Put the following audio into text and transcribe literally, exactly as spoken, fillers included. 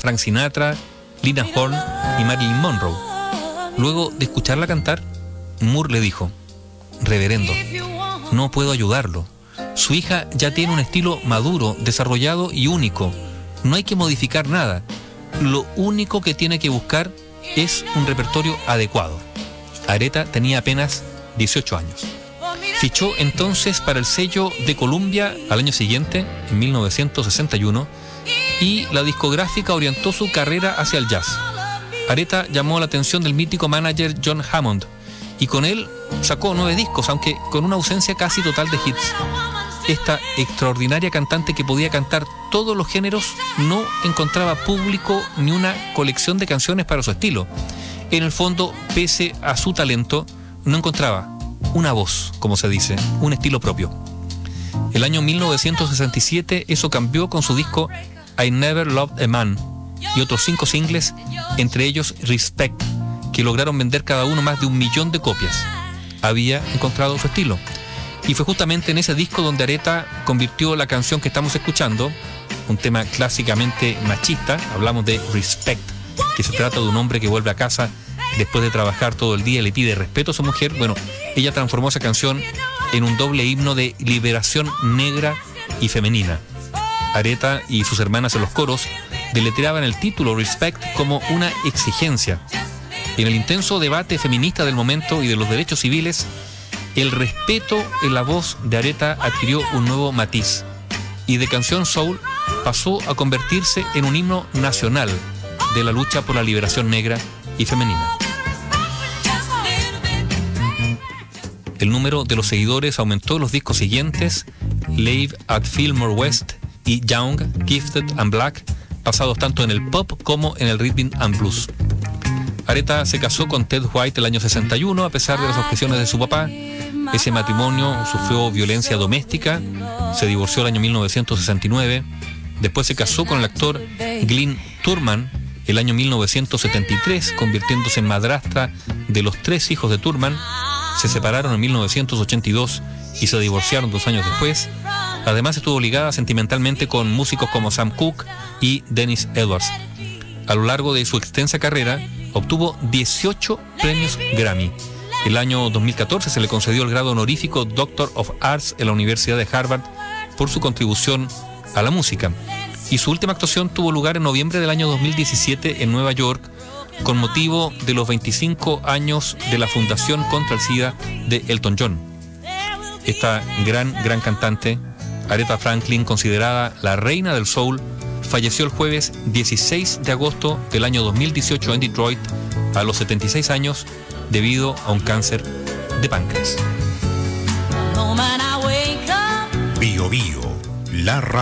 Frank Sinatra, Lina Horne y Marilyn Monroe. Luego de escucharla cantar, Moore le dijo: reverendo, no puedo ayudarlo. Su hija ya tiene un estilo maduro, desarrollado y único. No hay que modificar nada. Lo único que tiene que buscar es un repertorio adecuado. Aretha tenía apenas dieciocho años. Fichó entonces para el sello de Columbia al año siguiente, en mil novecientos sesenta y uno, y la discográfica orientó su carrera hacia el jazz. Aretha llamó la atención del mítico manager John Hammond, y con él sacó nueve discos, aunque con una ausencia casi total de hits. Esta extraordinaria cantante, que podía cantar todos los géneros, no encontraba público ni una colección de canciones para su estilo. En el fondo, pese a su talento, no encontraba una voz, como se dice, un estilo propio. El año mil novecientos sesenta y siete eso cambió con su disco I Never Loved a Man y otros cinco singles, entre ellos Respect, que lograron vender cada uno más de un millón de copias. Había encontrado su estilo. Y fue justamente en ese disco donde Aretha convirtió la canción que estamos escuchando, un tema clásicamente machista. Hablamos de Respect, que se trata de un hombre que vuelve a casa después de trabajar todo el día y le pide respeto a su mujer. Bueno, ella transformó esa canción en un doble himno de liberación negra y femenina. Aretha y sus hermanas en los coros deletreaban el título Respect como una exigencia. En el intenso debate feminista del momento y de los derechos civiles, el respeto en la voz de Aretha adquirió un nuevo matiz, y de canción soul pasó a convertirse en un himno nacional de la lucha por la liberación negra y femenina. El número de los seguidores aumentó en los discos siguientes: Live at Fillmore West y Young, Gifted and Black, basados tanto en el pop como en el rhythm and blues. Aretha se casó con Ted White el año sesenta y uno, a pesar de las objeciones de su papá. Ese matrimonio sufrió violencia doméstica, se divorció el año mil novecientos sesenta y nueve, después se casó con el actor Glyn Turman el año mil novecientos setenta y tres, convirtiéndose en madrastra de los tres hijos de Turman. Se separaron en mil novecientos ochenta y dos y se divorciaron dos años después. Además, estuvo ligada sentimentalmente con músicos como Sam Cooke y Dennis Edwards. A lo largo de su extensa carrera, obtuvo dieciocho premios Grammy. El año dos mil catorce se le concedió el grado honorífico Doctor of Arts en la Universidad de Harvard por su contribución a la música. Y su última actuación tuvo lugar en noviembre del año dos mil diecisiete en Nueva York, con motivo de los veinticinco años de la Fundación contra el SIDA de Elton John. Esta gran, gran cantante, Aretha Franklin, considerada la reina del soul, falleció el jueves dieciséis de agosto del año dos mil dieciocho en Detroit a los setenta y seis años debido a un cáncer de páncreas. Bio Bio, la radio.